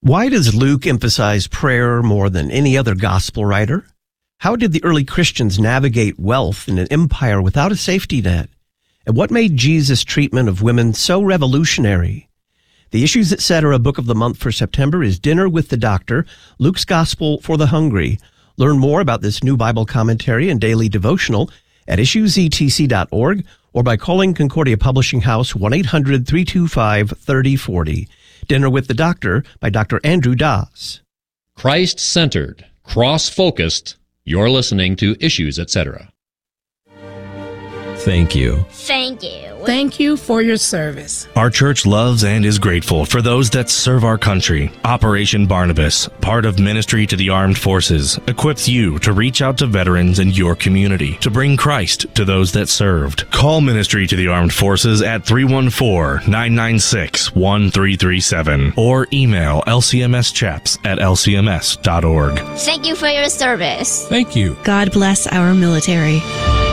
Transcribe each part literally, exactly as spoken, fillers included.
Why does Luke emphasize prayer more than any other gospel writer? How did the early Christians navigate wealth in an empire without a safety net? And what made Jesus' treatment of women so revolutionary? The Issues Etc. book of the month for September is Dinner with the Doctor, Luke's Gospel for the Hungry. Learn more about this new Bible commentary and daily devotional at issues e t c dot org or by calling Concordia Publishing House one eight hundred, three two five, three oh four oh. Dinner with the Doctor by Doctor Andrew Das. Christ-centered, cross-focused. You're listening to Issues Etc. Thank you. Thank you. Thank you for your service. Our church loves and is grateful for those that serve our country. Operation Barnabas, part of Ministry to the Armed Forces, equips you to reach out to veterans in your community to bring Christ to those that served. Call Ministry to the Armed Forces at three one four, nine nine six, one three three seven or email l c m s chaps at l c m s dot org. Thank you for your service. Thank you. God bless our military.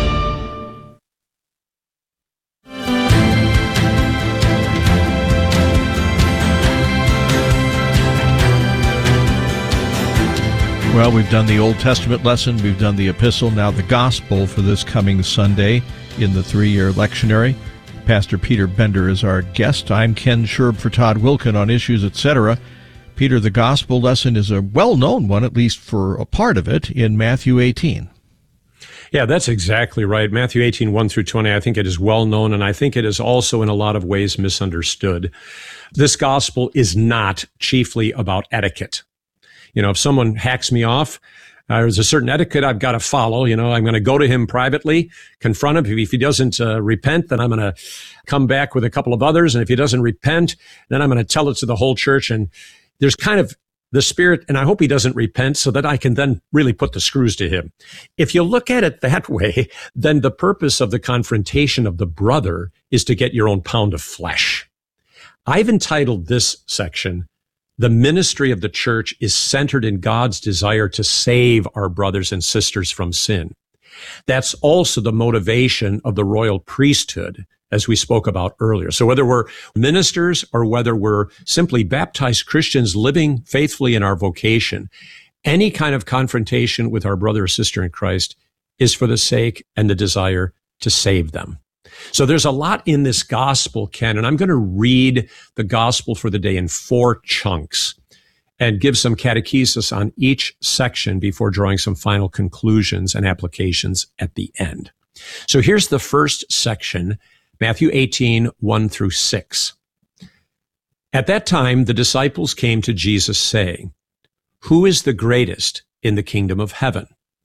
Well, we've done the Old Testament lesson, we've done the epistle, now the gospel for this coming Sunday in the three-year lectionary. Pastor Peter Bender is our guest. I'm Ken Sherb for Todd Wilkin on Issues Etc. Peter, the gospel lesson is a well-known one, at least for a part of it, in Matthew eighteen. Yeah, that's exactly right. Matthew eighteen, one through twenty, I think it is well known, and I think it is also in a lot of ways misunderstood. This gospel is not chiefly about etiquette. You know, if someone hacks me off, uh, there's a certain etiquette I've got to follow. You know, I'm going to go to him privately, confront him. If he doesn't uh, repent, then I'm going to come back with a couple of others. And if he doesn't repent, then I'm going to tell it to the whole church. And there's kind of the spirit, and I hope he doesn't repent so that I can then really put the screws to him. If you look at it that way, then the purpose of the confrontation of the brother is to get your own pound of flesh. I've entitled this section, "The ministry of the church is centered in God's desire to save our brothers and sisters from sin." That's also the motivation of the royal priesthood, as we spoke about earlier. So whether we're ministers or whether we're simply baptized Christians living faithfully in our vocation, any kind of confrontation with our brother or sister in Christ is for the sake and the desire to save them. So there's a lot in this gospel, Ken, and I'm going to read the gospel for the day in four chunks and give some catechesis on each section before drawing some final conclusions and applications at the end. So here's the first section, Matthew eighteen, one through six. At that time, the disciples came to Jesus saying, "Who is the greatest in the kingdom of heaven?"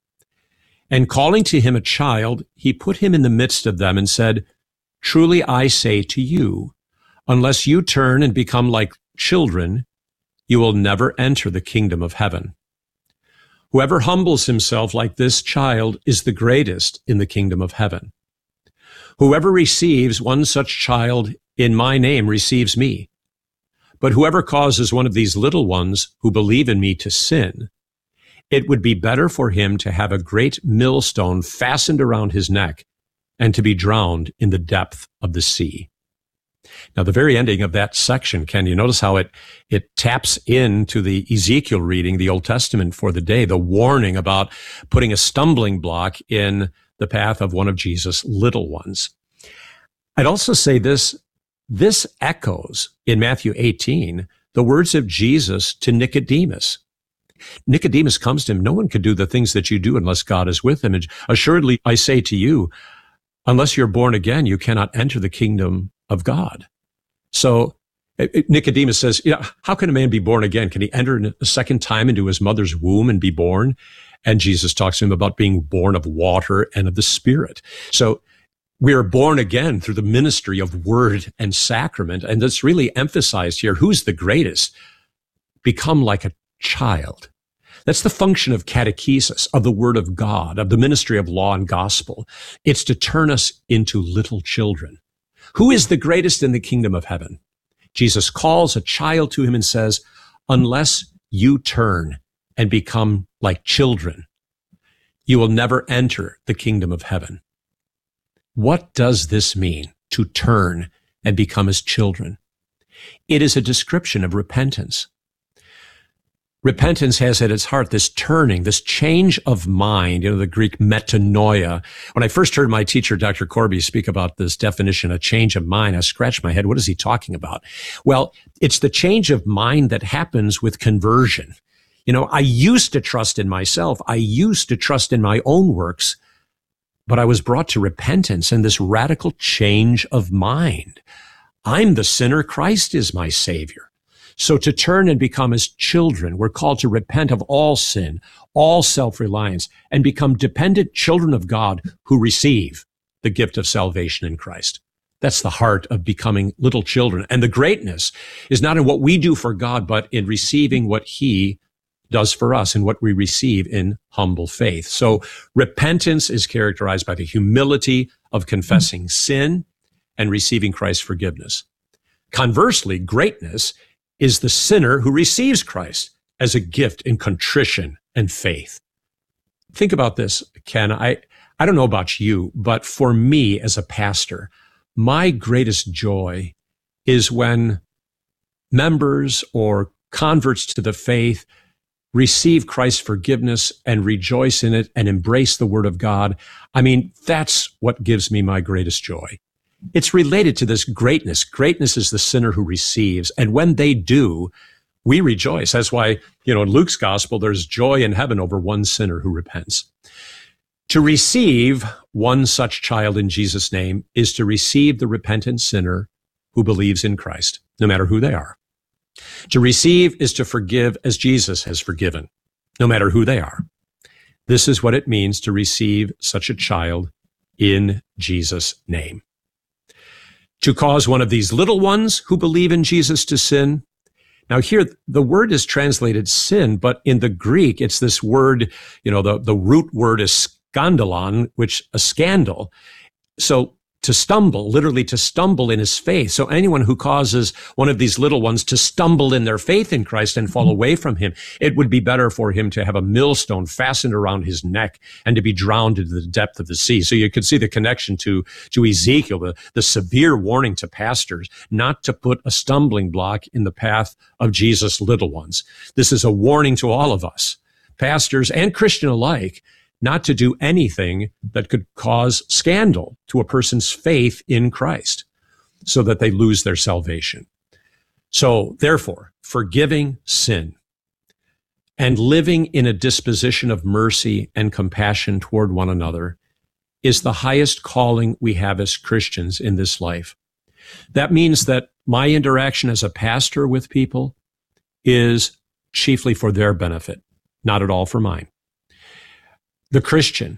And calling to him a child, he put him in the midst of them and said, "Truly I say to you, unless you turn and become like children, you will never enter the kingdom of heaven. Whoever humbles himself like this child is the greatest in the kingdom of heaven. Whoever receives one such child in my name receives me. But whoever causes one of these little ones who believe in me to sin, it would be better for him to have a great millstone fastened around his neck and to be drowned in the depth of the sea." Now, the very ending of that section, Ken, you notice how it, it taps into the Ezekiel reading, the Old Testament for the day, the warning about putting a stumbling block in the path of one of Jesus' little ones. I'd also say this, this echoes in Matthew eighteen, the words of Jesus to Nicodemus. Nicodemus comes to him, "No one could do the things that you do unless God is with him. And assuredly, I say to you, unless you're born again, you cannot enter the kingdom of God." So Nicodemus says, you know, how can a man be born again? Can he enter a second time into his mother's womb and be born? And Jesus talks to him about being born of water and of the Spirit. So we are born again through the ministry of word and sacrament. And that's really emphasized here. Who's the greatest? Become like a child. That's the function of catechesis, of the Word of God, of the ministry of law and gospel. It's to turn us into little children. Who is the greatest in the kingdom of heaven? Jesus calls a child to him and says, unless you turn and become like children, you will never enter the kingdom of heaven. What does this mean, to turn and become as children? It is a description of repentance. Repentance has at its heart this turning, this change of mind, you know, the Greek metanoia. When I first heard my teacher, Doctor Corby, speak about this definition, a change of mind, I scratched my head. What is he talking about? Well, it's the change of mind that happens with conversion. You know, I used to trust in myself. I used to trust in my own works, but I was brought to repentance and this radical change of mind. I'm the sinner. Christ is my Savior. So to turn and become his children, we're called to repent of all sin, all self-reliance, and become dependent children of God who receive the gift of salvation in Christ. That's the heart of becoming little children. And the greatness is not in what we do for God, but in receiving what he does for us and what we receive in humble faith. So repentance is characterized by the humility of confessing sin and receiving Christ's forgiveness. Conversely, greatness is the sinner who receives Christ as a gift in contrition and faith. Think about this, Ken. I, I don't know about you, but for me as a pastor, my greatest joy is when members or converts to the faith receive Christ's forgiveness and rejoice in it and embrace the Word of God. I mean, that's what gives me my greatest joy. It's related to this greatness. Greatness is the sinner who receives. And when they do, we rejoice. That's why, you know, in Luke's gospel, there's joy in heaven over one sinner who repents. To receive one such child in Jesus' name is to receive the repentant sinner who believes in Christ, no matter who they are. To receive is to forgive as Jesus has forgiven, no matter who they are. This is what it means to receive such a child in Jesus' name. To cause one of these little ones who believe in Jesus to sin. Now here, the word is translated sin, but in the Greek, it's this word, you know, the, the root word is skandalon, which a scandal. So to stumble, literally to stumble in his faith. So anyone who causes one of these little ones to stumble in their faith in Christ and fall away from him, it would be better for him to have a millstone fastened around his neck and to be drowned into the depth of the sea. So you could see the connection to, to Ezekiel, the, the severe warning to pastors not to put a stumbling block in the path of Jesus' little ones. This is a warning to all of us, pastors and Christian alike, not to do anything that could cause scandal to a person's faith in Christ so that they lose their salvation. So therefore, forgiving sin and living in a disposition of mercy and compassion toward one another is the highest calling we have as Christians in this life. That means that my interaction as a pastor with people is chiefly for their benefit, not at all for mine. The Christian,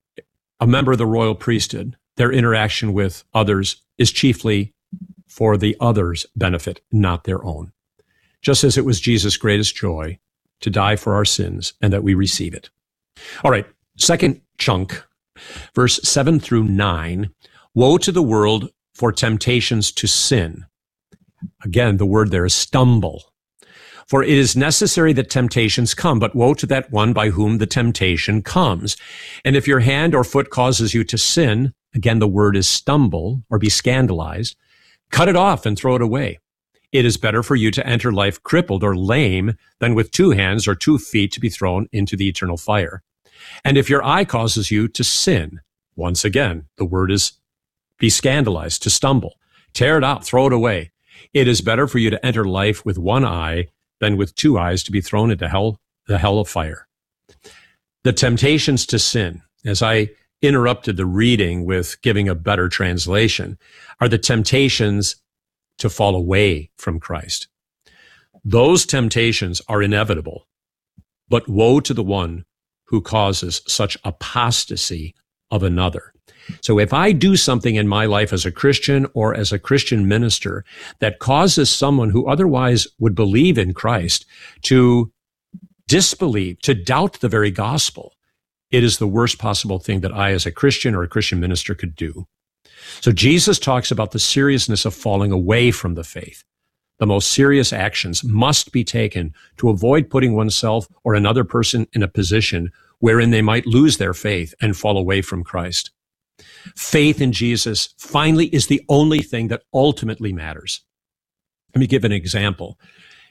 a member of the royal priesthood, their interaction with others is chiefly for the others' benefit, not their own. Just as it was Jesus' greatest joy to die for our sins and that we receive it. All right, second chunk, verse seven through nine. Woe to the world for temptations to sin. Again, the word there is stumble. For it is necessary that temptations come, but woe to that one by whom the temptation comes. And if your hand or foot causes you to sin, again, the word is stumble or be scandalized, cut it off and throw it away. It is better for you to enter life crippled or lame than with two hands or two feet to be thrown into the eternal fire. And if your eye causes you to sin, once again, the word is be scandalized, to stumble, tear it out, throw it away. It is better for you to enter life with one eye than with two eyes to be thrown into hell, the hell of fire. The temptations to sin, as I interrupted the reading with giving a better translation, are the temptations to fall away from Christ. Those temptations are inevitable, but woe to the one who causes such apostasy of another. So if I do something in my life as a Christian or as a Christian minister that causes someone who otherwise would believe in Christ to disbelieve, to doubt the very gospel, it is the worst possible thing that I as a Christian or a Christian minister could do. So Jesus talks about the seriousness of falling away from the faith. The most serious actions must be taken to avoid putting oneself or another person in a position wherein they might lose their faith and fall away from Christ. Faith in Jesus finally is the only thing that ultimately matters. Let me give an example.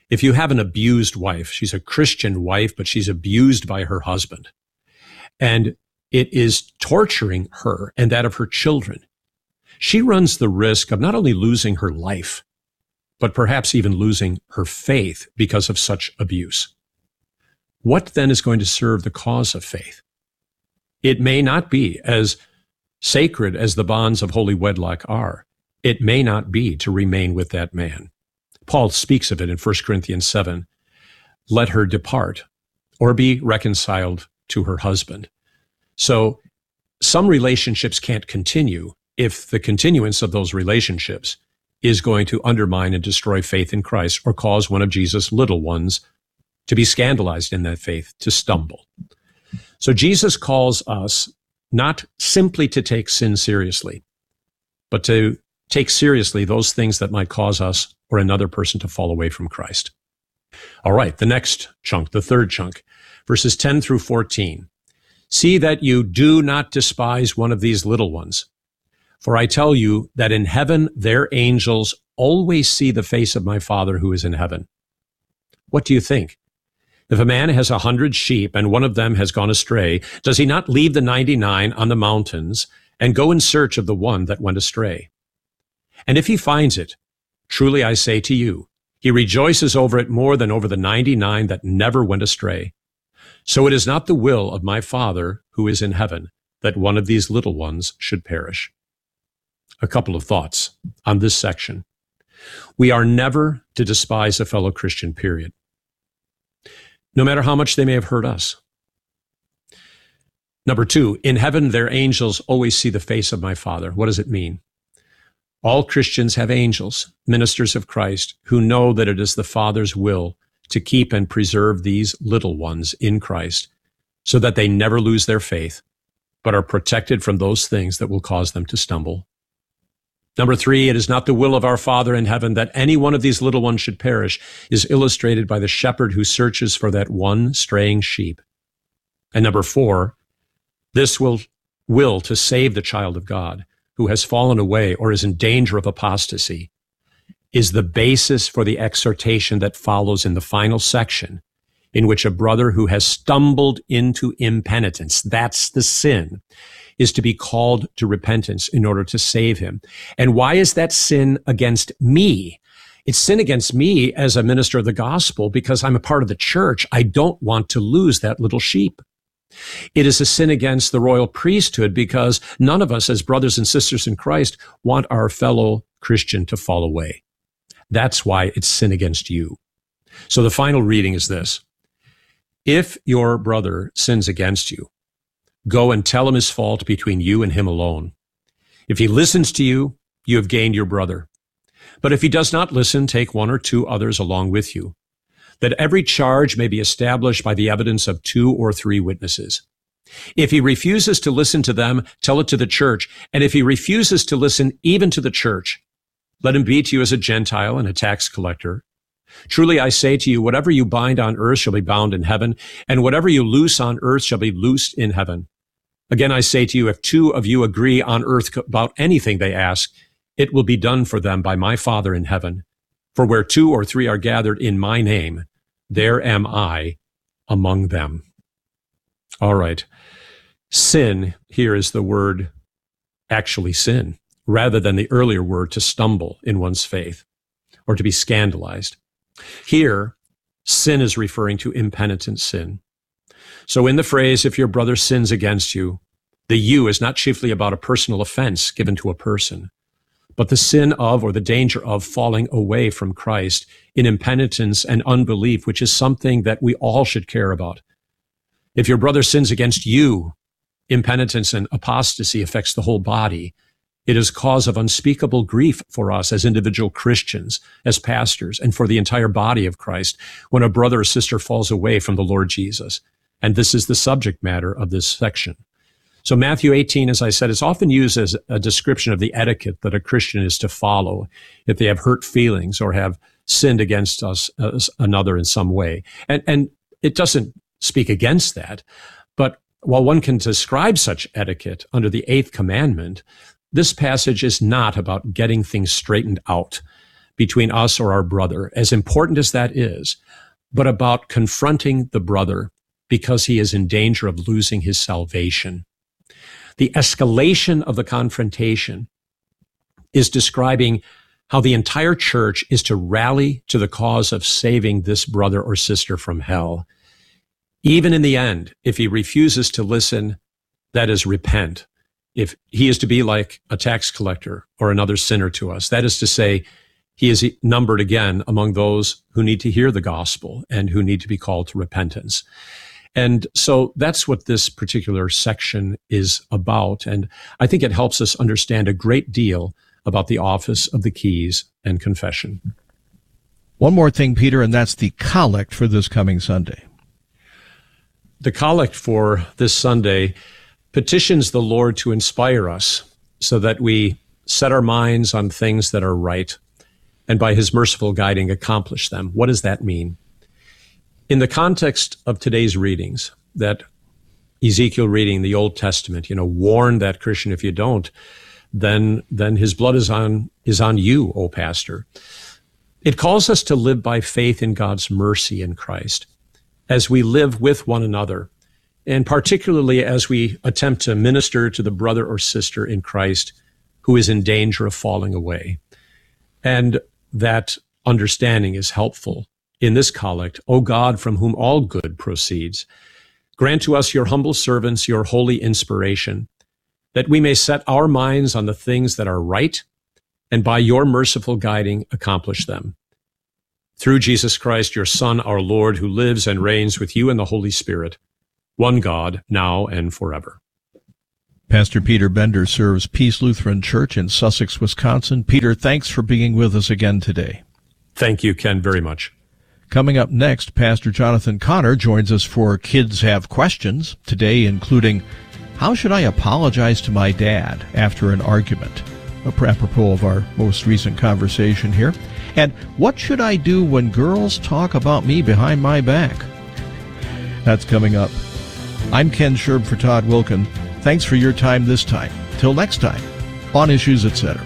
If you have an abused wife, she's a Christian wife, but she's abused by her husband, and it is torturing her and that of her children, she runs the risk of not only losing her life, but perhaps even losing her faith because of such abuse. What then is going to serve the cause of faith? It may not be as sacred as the bonds of holy wedlock are. It may not be to remain with that man. Paul speaks of it in First Corinthians seven. Let her depart or be reconciled to her husband. So some relationships can't continue if the continuance of those relationships is going to undermine and destroy faith in Christ or cause one of Jesus' little ones to be scandalized in that faith, to stumble. So Jesus calls us not simply to take sin seriously, but to take seriously those things that might cause us or another person to fall away from Christ. All right, the next chunk, the third chunk, verses ten through fourteen. See that you do not despise one of these little ones. For I tell you that in heaven their angels always see the face of my Father who is in heaven. What do you think? If a man has a hundred sheep and one of them has gone astray, does he not leave the ninety-nine on the mountains and go in search of the one that went astray? And if he finds it, truly I say to you, he rejoices over it more than over the ninety-nine that never went astray. So it is not the will of my Father who is in heaven that one of these little ones should perish. A couple of thoughts on this section. We are never to despise a fellow Christian, period, no matter how much they may have hurt us. Number two, in heaven their angels always see the face of my Father. What does it mean? All Christians have angels, ministers of Christ, who know that it is the Father's will to keep and preserve these little ones in Christ so that they never lose their faith, but are protected from those things that will cause them to stumble. Number three, it is not the will of our Father in heaven that any one of these little ones should perish, is illustrated by the shepherd who searches for that one straying sheep. And number four, this will, will to save the child of God who has fallen away or is in danger of apostasy, is the basis for the exhortation that follows in the final section, in which a brother who has stumbled into impenitence, that's the sin, is to be called to repentance in order to save him. And why is that sin against me? It's sin against me as a minister of the gospel because I'm a part of the church. I don't want to lose that little sheep. It is a sin against the royal priesthood because none of us as brothers and sisters in Christ want our fellow Christian to fall away. That's why it's sin against you. So the final reading is this. If your brother sins against you, go and tell him his fault between you and him alone. If he listens to you, you have gained your brother. But if he does not listen, take one or two others along with you, that every charge may be established by the evidence of two or three witnesses. If he refuses to listen to them, tell it to the church. And if he refuses to listen even to the church, let him be to you as a Gentile and a tax collector. Truly I say to you, whatever you bind on earth shall be bound in heaven, and whatever you loose on earth shall be loosed in heaven. Again, I say to you, if two of you agree on earth about anything they ask, it will be done for them by my Father in heaven. For where two or three are gathered in my name, there am I among them. All right. Sin here is the word actually sin, rather than the earlier word to stumble in one's faith or to be scandalized. Here, sin is referring to impenitent sin. So in the phrase, if your brother sins against you, the you is not chiefly about a personal offense given to a person, but the sin of or the danger of falling away from Christ in impenitence and unbelief, which is something that we all should care about. If your brother sins against you, impenitence and apostasy affects the whole body. It is cause of unspeakable grief for us as individual Christians, as pastors, and for the entire body of Christ when a brother or sister falls away from the Lord Jesus. And this is the subject matter of this section. So Matthew eighteen, as I said, is often used as a description of the etiquette that a Christian is to follow if they have hurt feelings or have sinned against us as another in some way. And, and it doesn't speak against that. But while one can describe such etiquette under the eighth commandment, this passage is not about getting things straightened out between us or our brother, as important as that is, but about confronting the brother because he is in danger of losing his salvation. The escalation of the confrontation is describing how the entire church is to rally to the cause of saving this brother or sister from hell. Even in the end, if he refuses to listen, that is, repent. If he is to be like a tax collector or another sinner to us, that is to say, he is numbered again among those who need to hear the gospel and who need to be called to repentance. And so that's what this particular section is about. And I think it helps us understand a great deal about the office of the keys and confession. One more thing, Peter, and that's the collect for this coming Sunday. The collect for this Sunday petitions the Lord to inspire us so that we set our minds on things that are right and by his merciful guiding accomplish them. What does that mean? In the context of today's readings, that Ezekiel reading, the Old Testament, you know, warn that Christian, if you don't, then then his blood is on is on you, O pastor. It calls us to live by faith in God's mercy in Christ as we live with one another, and particularly as we attempt to minister to the brother or sister in Christ who is in danger of falling away. And that understanding is helpful in this collect. O God, from whom all good proceeds, grant to us, your humble servants, your holy inspiration, that we may set our minds on the things that are right, and by your merciful guiding accomplish them. Through Jesus Christ, your Son, our Lord, who lives and reigns with you in the Holy Spirit, one God, now and forever. Pastor Peter Bender serves Peace Lutheran Church in Sussex, Wisconsin. Peter, thanks for being with us again today. Thank you, Ken, very much. Coming up next, Pastor Jonathan Connor joins us for Kids Have Questions, today including, how should I apologize to my dad after an argument? Apropos of our most recent conversation here. And what should I do when girls talk about me behind my back? That's coming up. I'm Ken Sherb for Todd Wilken. Thanks for your time this time. Till next time, on Issues, et cetera.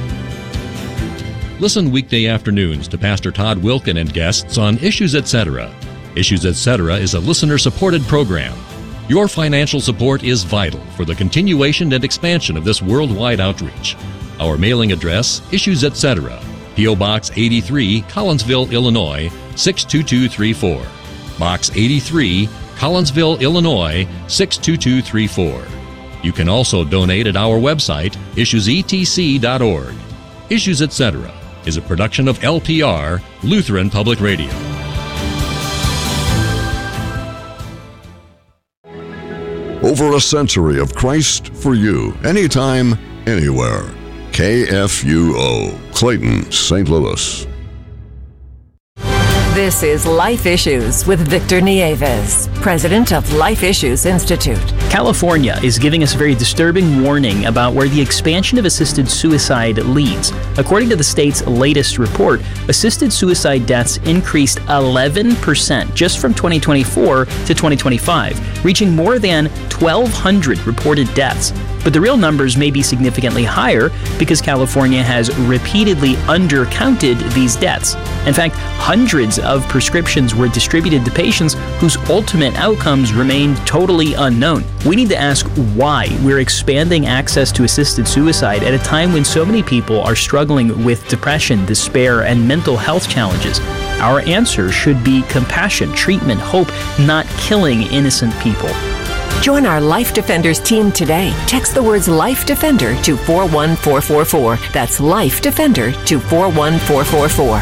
Listen weekday afternoons to Pastor Todd Wilken and guests on Issues, et cetera. Issues, et cetera is a listener-supported program. Your financial support is vital for the continuation and expansion of this worldwide outreach. Our mailing address, Issues, et cetera. P O. Box eighty-three, Collinsville, Illinois, six two two three four. Box eighty-three, Collinsville, Illinois, six two two three four. You can also donate at our website, issues e t c dot org. Issues, et cetera is a production of L P R, Lutheran Public Radio. Over a century of Christ for you, anytime, anywhere. K F U O, Clayton, Saint Louis. This is Life Issues with Victor Nieves, president of Life Issues Institute. California is giving us a very disturbing warning about where the expansion of assisted suicide leads. According to the state's latest report, assisted suicide deaths increased eleven percent just from twenty twenty-four to twenty twenty-five, reaching more than twelve hundred reported deaths. But the real numbers may be significantly higher because California has repeatedly undercounted these deaths. In fact, hundreds of prescriptions were distributed to patients whose ultimate outcomes remained totally unknown. We need to ask why we're expanding access to assisted suicide at a time when so many people are struggling with depression, despair, and mental health challenges. Our answer should be compassion, treatment, hope, not killing innocent people. Join our Life Defenders team today. Text the words Life Defender to four one four four four. That's Life Defender to four one four four four.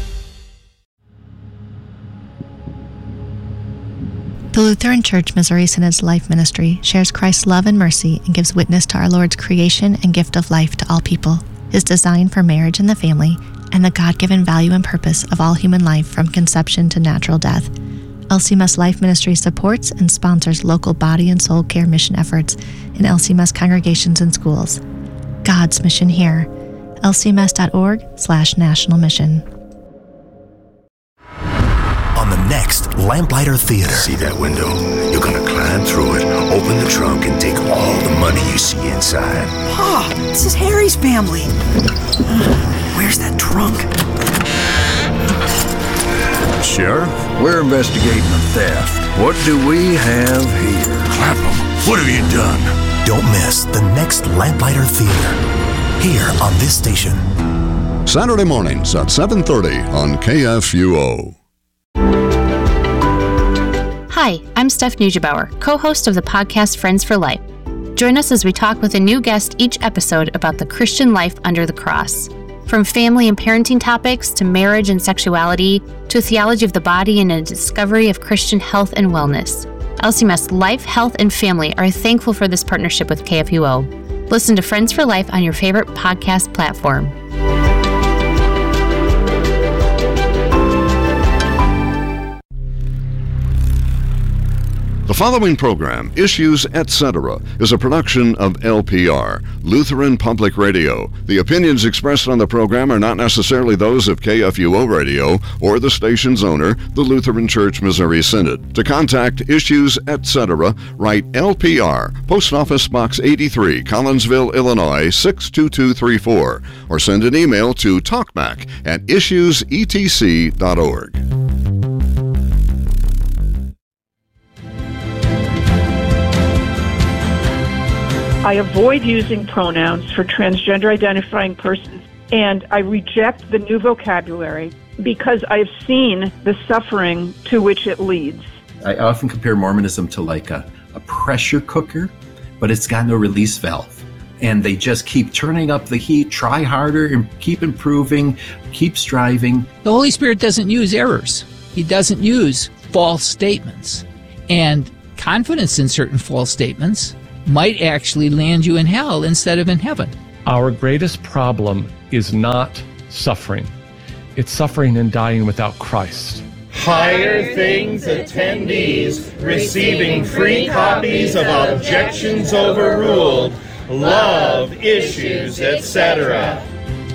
The Lutheran Church Missouri Synod's Life Ministry shares Christ's love and mercy and gives witness to our Lord's creation and gift of life to all people, his design for marriage and the family, and the God-given value and purpose of all human life from conception to natural death. L C M S Life Ministry supports and sponsors local body and soul care mission efforts in L C M S congregations and schools. God's mission here. L C M S dot org slash national mission. On the next Lamplighter Theater. See that window? You're gonna climb through it, open the trunk, and take all the money you see inside. Pa, this is Harry's family. Where's that trunk? Sheriff. We're investigating a theft. What do we have here? Clapham, what have you done? Don't miss the next Lamplighter Theater, here on this station. Saturday mornings at seven thirty on K F U O. Hi, I'm Steph Neugebauer, co-host of the podcast Friends for Life. Join us as we talk with a new guest each episode about the Christian life under the cross. From family and parenting topics to marriage and sexuality to a theology of the body and a discovery of Christian health and wellness. L C M S Life, Health, and Family are thankful for this partnership with K F U O. Listen to Friends for Life on your favorite podcast platform. The following program, Issues, et cetera, is a production of L P R, Lutheran Public Radio. The opinions expressed on the program are not necessarily those of K F U O Radio or the station's owner, the Lutheran Church Missouri Synod. To contact Issues, et cetera, write L P R, Post Office Box eighty-three, Collinsville, Illinois, six two two three four, or send an email to talkback at issues e t c dot org. I avoid using pronouns for transgender identifying persons, and I reject the new vocabulary because I've seen the suffering to which it leads. I often compare Mormonism to like a, a pressure cooker, but it's got no release valve. And they just keep turning up the heat, try harder, and keep improving, keep striving. The Holy Spirit doesn't use errors. He doesn't use false statements. And confidence in certain false statements might actually land you in hell instead of in heaven. Our greatest problem is not suffering. It's suffering and dying without Christ. Higher Things attendees receiving free copies of Objections Overruled, Love, Issues, et cetera.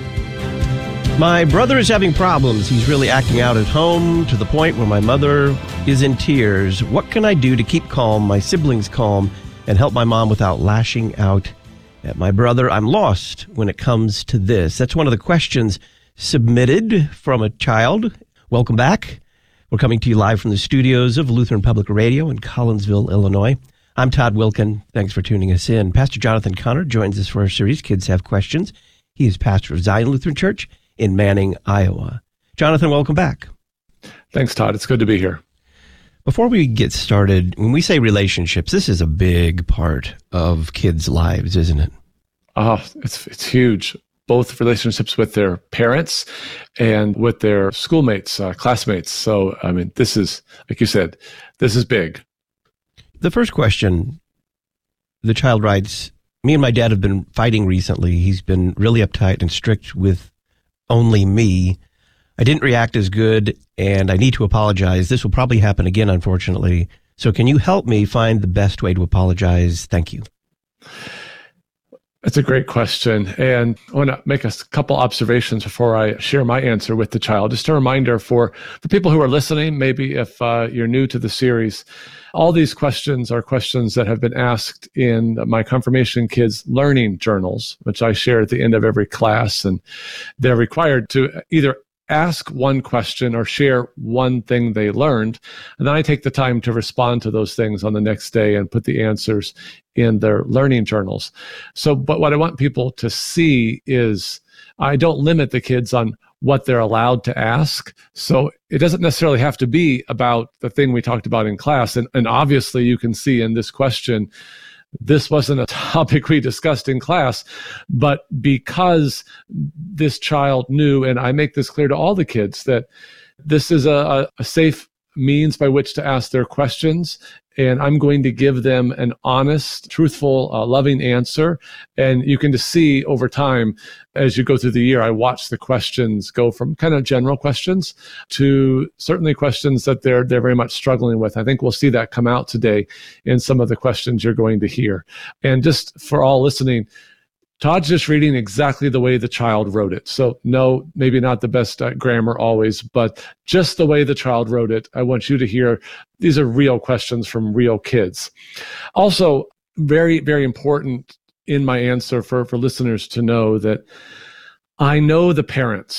My brother is having problems. He's really acting out at home to the point where my mother is in tears. What can I do to keep calm, my siblings calm, and help my mom without lashing out at my brother? I'm lost when it comes to this. That's one of the questions submitted from a child. Welcome back. We're coming to you live from the studios of Lutheran Public Radio in Collinsville, Illinois. I'm Todd Wilkin. Thanks for tuning us in. Pastor Jonathan Connor joins us for our series, Kids Have Questions. He is pastor of Zion Lutheran Church in Manning, Iowa. Jonathan, welcome back. Thanks, Todd. It's good to be here. Before we get started, when we say relationships, this is a big part of kids' lives, isn't it? Oh, it's it's huge. Both relationships with their parents and with their schoolmates, uh, classmates. So, I mean, this is, like you said, this is big. The first question, the child writes, me and my dad have been fighting recently. He's been really uptight and strict with only me. I didn't react as good, and I need to apologize. This will probably happen again, unfortunately. So can you help me find the best way to apologize? Thank you. That's a great question. And I want to make a couple observations before I share my answer with the child. Just a reminder for, for people who are listening, maybe if uh, you're new to the series, all these questions are questions that have been asked in my Confirmation Kids learning journals, which I share at the end of every class. And they're required to either ask one question or share one thing they learned. And then I take the time to respond to those things on the next day and put the answers in their learning journals. So, but what I want people to see is I don't limit the kids on what they're allowed to ask. So it doesn't necessarily have to be about the thing we talked about in class. And, and obviously you can see in this question, this wasn't a topic we discussed in class, but because this child knew, and I make this clear to all the kids, that this is a, a safe means by which to ask their questions, and I'm going to give them an honest, truthful, uh, loving answer. And you can just see over time, as you go through the year, I watch the questions go from kind of general questions to certainly questions that they're they're very much struggling with. I think we'll see that come out today in some of the questions you're going to hear. And just for all listening, Todd's just reading exactly the way the child wrote it. So no, maybe not the best uh, grammar always, but just the way the child wrote it. I want you to hear these are real questions from real kids. Also, very, very important in my answer for, for listeners to know that I know the parents.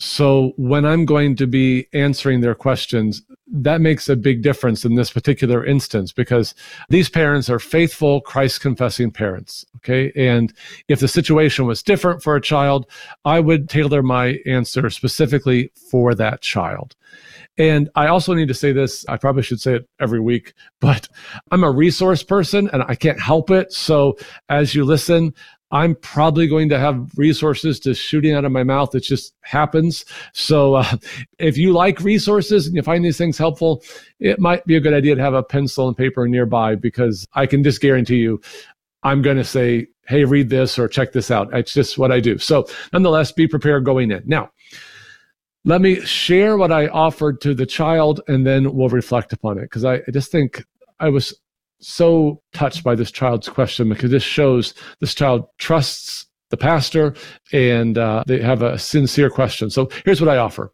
So when I'm going to be answering their questions, that makes a big difference in this particular instance, because these parents are faithful, Christ-confessing parents, okay? And if the situation was different for a child, I would tailor my answer specifically for that child. And I also need to say this, I probably should say it every week, but I'm a resource person and I can't help it. So as you listen, I'm probably going to have resources just shooting out of my mouth. It just happens. So uh, if you like resources and you find these things helpful, it might be a good idea to have a pencil and paper nearby, because I can just guarantee you, I'm going to say, hey, read this or check this out. It's just what I do. So nonetheless, be prepared going in. Now, let me share what I offered to the child, and then we'll reflect upon it, because I, I just think I was so touched by this child's question, because this shows this child trusts the pastor, and uh, they have a sincere question. So here's what I offer.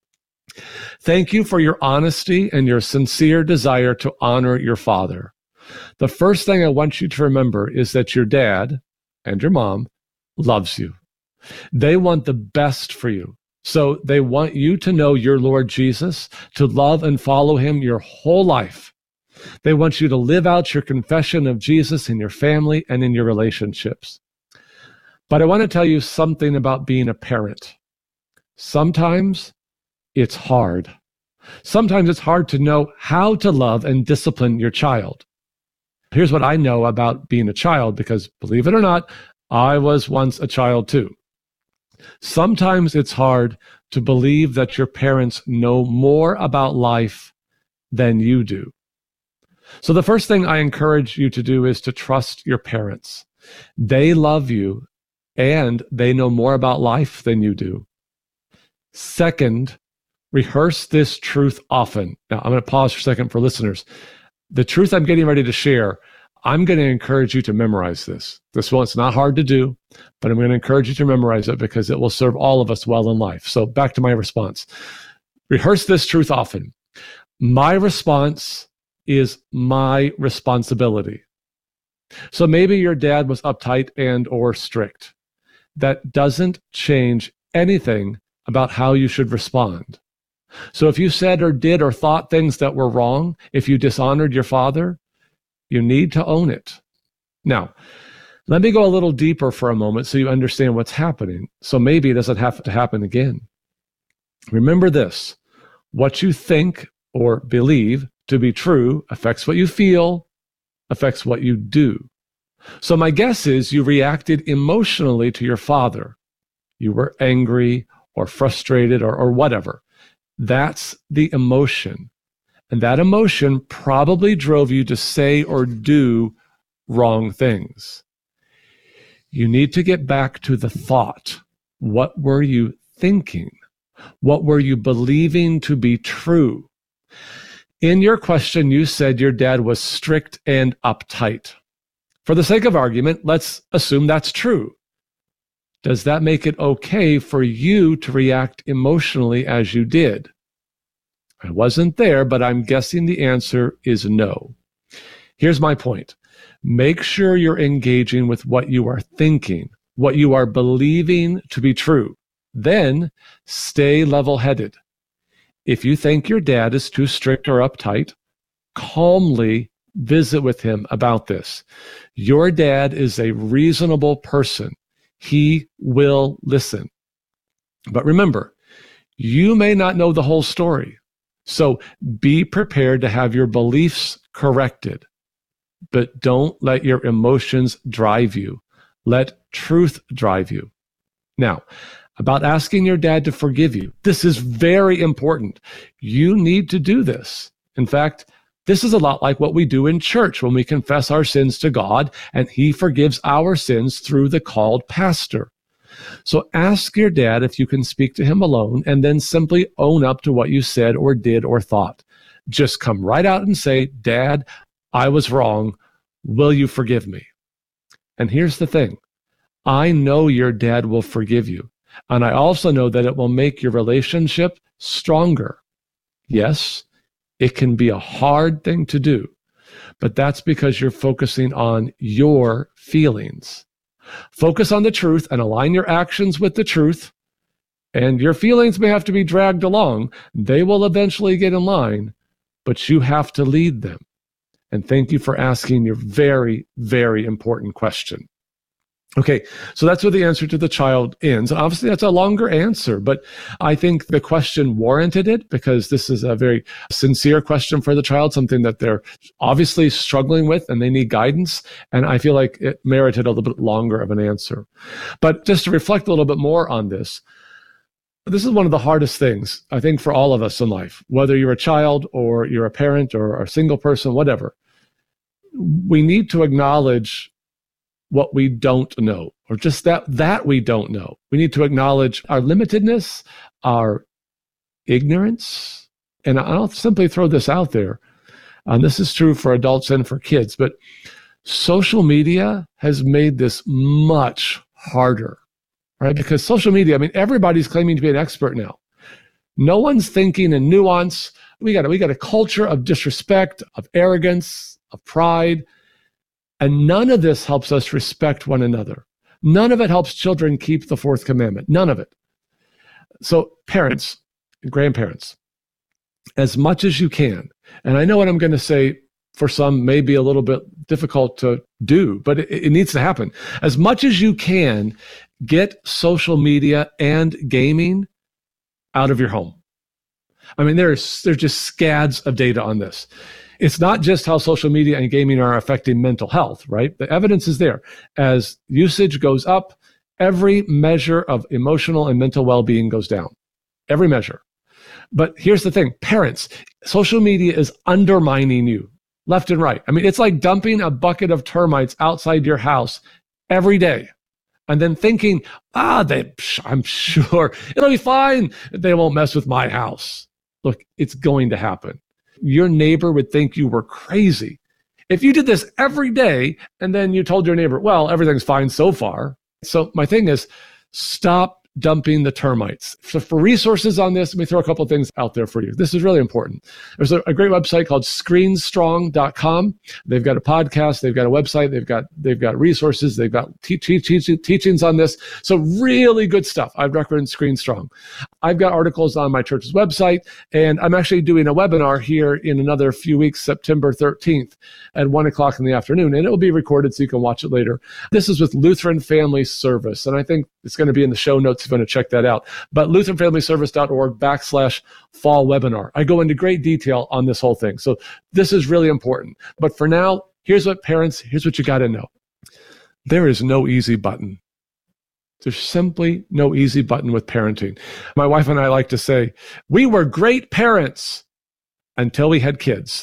Thank you for your honesty and your sincere desire to honor your father. The first thing I want you to remember is that your dad and your mom loves you. They want the best for you. So they want you to know your Lord Jesus, to love and follow him your whole life. They want you to live out your confession of Jesus in your family and in your relationships. But I want to tell you something about being a parent. Sometimes it's hard. Sometimes it's hard to know how to love and discipline your child. Here's what I know about being a child, because believe it or not, I was once a child too. Sometimes it's hard to believe that your parents know more about life than you do. So the first thing I encourage you to do is to trust your parents. They love you, and they know more about life than you do. Second, rehearse this truth often. Now, I'm going to pause for a second for listeners. The truth I'm getting ready to share, I'm going to encourage you to memorize this. This one, it's not hard to do, but I'm going to encourage you to memorize it, because it will serve all of us well in life. So back to my response. Rehearse this truth often. My response is my responsibility. So maybe your dad was uptight and or strict. That doesn't change anything about how you should respond. So if you said or did or thought things that were wrong, if you dishonored your father, you need to own it. Now, let me go a little deeper for a moment so you understand what's happening. So maybe it doesn't have to happen again. Remember this: what you think or believe to be true affects what you feel, affects what you do. So my guess is you reacted emotionally to your father. You were angry or frustrated or, or whatever. That's the emotion. And that emotion probably drove you to say or do wrong things. You need to get back to the thought. What were you thinking? What were you believing to be true? In your question, you said your dad was strict and uptight. For the sake of argument, let's assume that's true. Does that make it okay for you to react emotionally as you did? I wasn't there, but I'm guessing the answer is no. Here's my point. Make sure you're engaging with what you are thinking, what you are believing to be true. Then stay level-headed. If you think your dad is too strict or uptight, calmly visit with him about this. Your dad is a reasonable person. He will listen. But remember, you may not know the whole story. So be prepared to have your beliefs corrected, but don't let your emotions drive you. Let truth drive you. Now, about asking your dad to forgive you, this is very important. You need to do this. In fact, this is a lot like what we do in church when we confess our sins to God, and he forgives our sins through the called pastor. So ask your dad if you can speak to him alone, and then simply own up to what you said or did or thought. Just come right out and say, Dad, I was wrong. Will you forgive me? And here's the thing. I know your dad will forgive you. And I also know that it will make your relationship stronger. Yes, it can be a hard thing to do, but that's because you're focusing on your feelings. Focus on the truth and align your actions with the truth. And your feelings may have to be dragged along. They will eventually get in line, but you have to lead them. And thank you for asking your very, very important question. Okay, so that's where the answer to the child ends. Obviously, that's a longer answer, but I think the question warranted it because this is a very sincere question for the child, something that they're obviously struggling with and they need guidance. And I feel like it merited a little bit longer of an answer. But just to reflect a little bit more on this, this is one of the hardest things, I think, for all of us in life, whether you're a child or you're a parent or a single person, whatever. We need to acknowledge what we don't know, or just that that we don't know. We need to acknowledge our limitedness, our ignorance. And I'll simply throw this out there. And this is true for adults and for kids, but social media has made this much harder, right? Because social media, I mean, everybody's claiming to be an expert now. No one's thinking in nuance. We got a, we got a culture of disrespect, of arrogance, of pride. And none of this helps us respect one another. None of it helps children keep the fourth commandment. None of it. So parents, grandparents, as much as you can, and I know what I'm going to say for some may be a little bit difficult to do, but it, it needs to happen. As much as you can, get social media and gaming out of your home. I mean, there's there's just scads of data on this. It's not just how social media and gaming are affecting mental health, right? The evidence is there. As usage goes up, every measure of emotional and mental well-being goes down. Every measure. But here's the thing, parents, social media is undermining you left and right. I mean, it's like dumping a bucket of termites outside your house every day and then thinking, ah, they, I'm sure it'll be fine. They won't mess with my house. Look, it's going to happen. Your neighbor would think you were crazy. If you did this every day and then you told your neighbor, well, everything's fine so far. So my thing is, stop dumping the termites. So for resources on this, let me throw a couple of things out there for you. This is really important. There's a, a great website called screen strong dot com. They've got a podcast. They've got a website. They've got they've got resources. They've got te- te- te- teachings on this. So really good stuff. I'd recommend Screen Strong. I've got articles on my church's website, and I'm actually doing a webinar here in another few weeks, September thirteenth at one o'clock in the afternoon, and it will be recorded so you can watch it later. This is with Lutheran Family Service, and I think it's going to be in the show notes if you want to check that out. But lutheran family service dot org backslash fall webinar. I go into great detail on this whole thing. So this is really important. But for now, here's what parents, here's what you got to know. There is no easy button. There's simply no easy button with parenting. My wife and I like to say, we were great parents until we had kids.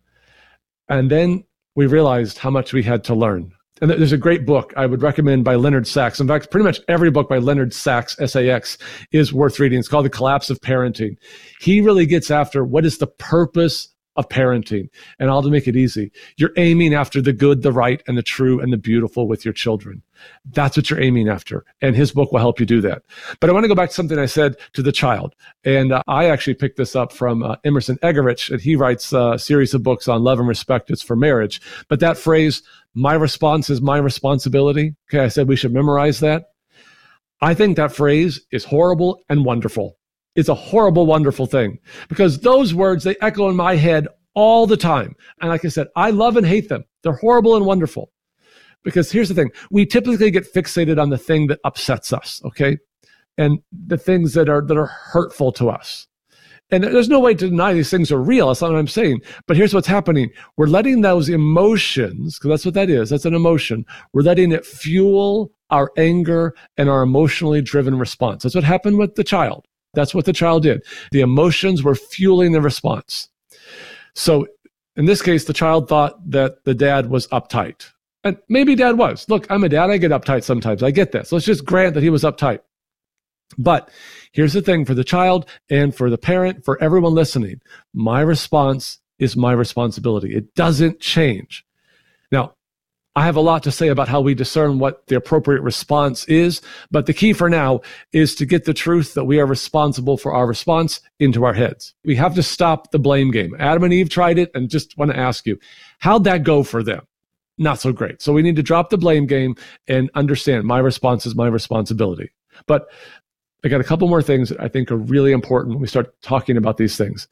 And then we realized how much we had to learn. And there's a great book I would recommend by Leonard Sachs. In fact, pretty much every book by Leonard Sachs, S A X, is worth reading. It's called The Collapse of Parenting. He really gets after what is the purpose of parenting. And I'll make it easy. You're aiming after the good, the right, and the true, and the beautiful with your children. That's what you're aiming after. And his book will help you do that. But I want to go back to something I said to the child. And uh, I actually picked this up from uh, Emerson Eggerichs, and he writes uh, a series of books on love and respect. It's for marriage. But that phrase, my response is my responsibility. Okay, I said we should memorize that. I think that phrase is horrible and wonderful. It's a horrible, wonderful thing because those words, they echo in my head all the time. And like I said, I love and hate them. They're horrible and wonderful because here's the thing. We typically get fixated on the thing that upsets us, okay? And the things that are that are hurtful to us. And there's no way to deny these things are real. That's not what I'm saying. But here's what's happening. We're letting those emotions, because that's what that is. That's an emotion. We're letting it fuel our anger and our emotionally driven response. That's what happened with the child. That's what the child did. The emotions were fueling the response. So in this case, the child thought that the dad was uptight. And maybe dad was. Look, I'm a dad. I get uptight sometimes. I get this. Let's just grant that he was uptight. But here's the thing for the child and for the parent, for everyone listening, my response is my responsibility. It doesn't change. Now, I have a lot to say about how we discern what the appropriate response is, but the key for now is to get the truth that we are responsible for our response into our heads. We have to stop the blame game. Adam and Eve tried it, and just want to ask you, how'd that go for them? Not so great. So we need to drop the blame game and understand my response is my responsibility. But I got a couple more things that I think are really important when we start talking about these things.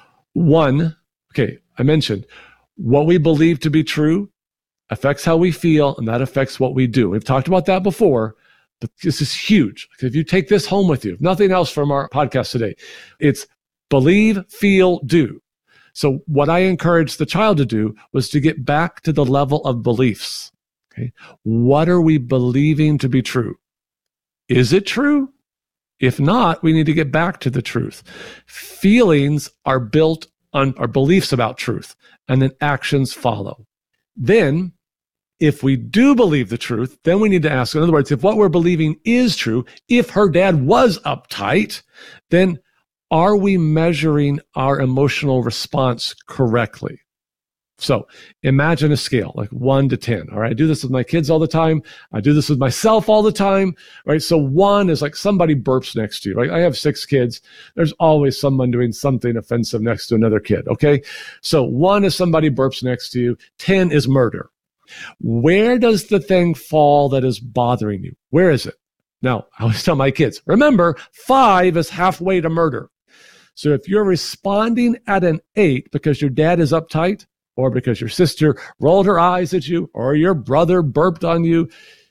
One, okay, I mentioned what we believe to be true affects how we feel, and that affects what we do. We've talked about that before, but this is huge. If you take this home with you, if nothing else from our podcast today, it's believe, feel, do. So what I encouraged the child to do was to get back to the level of beliefs. Okay, what are we believing to be true? Is it true? If not, we need to get back to the truth. Feelings are built on our beliefs about truth, and then actions follow. Then, if we do believe the truth, then we need to ask, in other words, if what we're believing is true, if her dad was uptight, then are we measuring our emotional response correctly? So imagine a scale, like one to ten. All right. I do this with my kids all the time. I do this with myself all the time. Right. So one is like somebody burps next to you. Right. I have six kids. There's always someone doing something offensive next to another kid. Okay. So one is somebody burps next to you. ten is murder. Where does the thing fall that is bothering you? Where is it? Now, I always tell my kids, remember, five is halfway to murder. So if you're responding at an eight because your dad is uptight, or because your sister rolled her eyes at you, or your brother burped on you,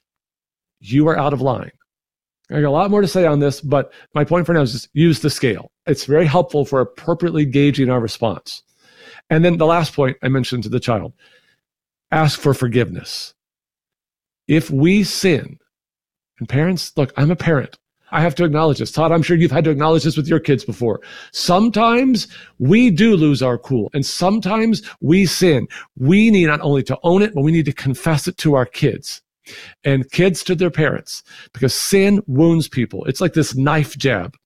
you are out of line. I got a lot more to say on this, but my point for now is just use the scale. It's very helpful for appropriately gauging our response. And then the last point I mentioned to the child, ask for forgiveness. If we sin, and parents, look, I'm a parent. I have to acknowledge this. Todd, I'm sure you've had to acknowledge this with your kids before. Sometimes we do lose our cool, and sometimes we sin. We need not only to own it, but we need to confess it to our kids and kids to their parents, because sin wounds people. It's like this knife jab.